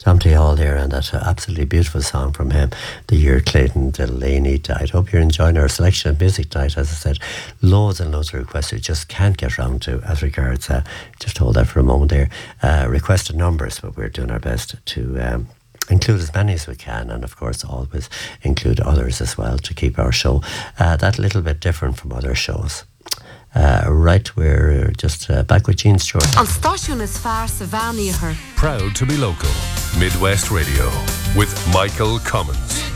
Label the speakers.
Speaker 1: Tom T. Hall there, and that absolutely beautiful song from him, The Year Clayton Delaney Died. Hope you're enjoying our selection of music tonight. As I said, loads and loads of requests we just can't get round to as regards, just hold that for a moment there, requested numbers, but we're doing our best to include as many as we can, and of course always include others as well to keep our show that little bit different from other shows. Right, we're just back with Gene Stewart.
Speaker 2: An stáisiún is fearr sa bhean iarthar.
Speaker 3: Proud to be local. Midwest Radio with Michael Cummins.